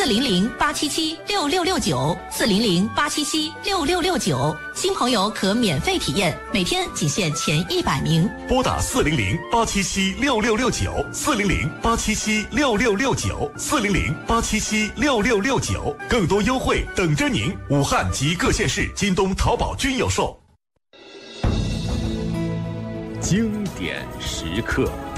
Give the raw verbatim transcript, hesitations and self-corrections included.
四零零八七七六六六九，四零零八七七六六六九，新朋友可免费体验，每天仅限前一百名。 拨打四零零八七七六六六九，四零零八七七六六六九，四零零八七七六六六九，更多优惠等着您！武汉及各县市京东、淘宝均有售。 经典时刻。